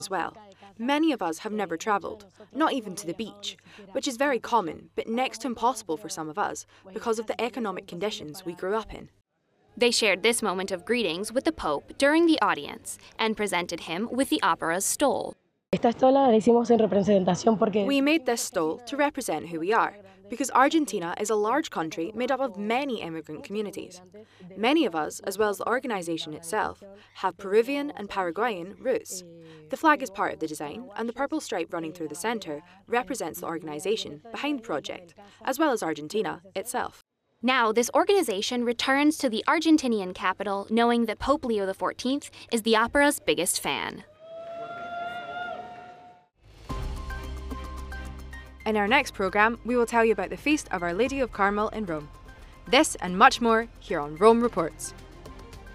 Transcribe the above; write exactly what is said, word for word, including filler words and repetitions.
as well. Many of us have never travelled, not even to the beach, which is very common but next to impossible for some of us because of the economic conditions we grew up in. They shared this moment of greetings with the Pope during the audience and presented him with the opera's stole. We made this stole to represent who we are, because Argentina is a large country made up of many immigrant communities. Many of us, as well as the organisation itself, have Peruvian and Paraguayan roots. The flag is part of the design, and the purple stripe running through the centre represents the organisation behind the project, as well as Argentina itself. Now, this organization returns to the Argentinian capital knowing that Pope Leo the fourteenth is the opera's biggest fan. In our next programme, we will tell you about the feast of Our Lady of Carmel in Rome. This and much more here on Rome Reports.